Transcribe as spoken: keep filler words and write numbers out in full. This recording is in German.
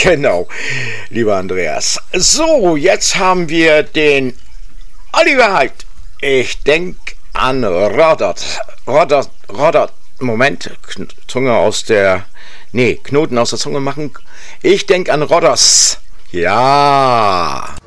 Genau, lieber Andreas. So, jetzt haben wir den Oliver halt. Ich denke an Rodot. Rodot, Rodot. Moment, Zunge aus der... Nee, Knoten aus der Zunge machen. Ich denke an Rhodos. Ja.